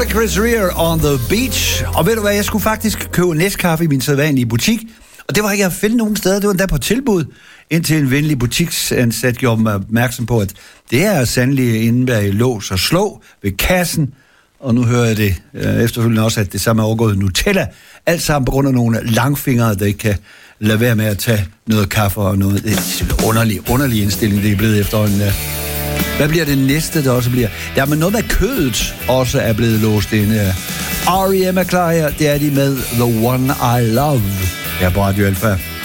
Chris Rea on the beach. Og ved du hvad, jeg skulle faktisk købe næstkaffe i min sædvanlige butik. Og det var ikke at finde nogen steder, det var endda på tilbud. Indtil en venlig butiksansat gjorde mig opmærksom på, at det er sandelig inde bag lås og slå ved kassen. Og nu hører jeg det efterfølgende også, at det samme er overgået Nutella. Alt sammen på grund af nogle langfingre, der ikke kan lade være med at tage noget kaffe og noget. Det er en underlig indstilling, det er blevet efter en... Hvad bliver det næste, der også bliver? Ja, men noget med kødet også er blevet låst inde. R.E.M. er klar her. Det er de med The One I Love. Jeg er på Radio Alpha.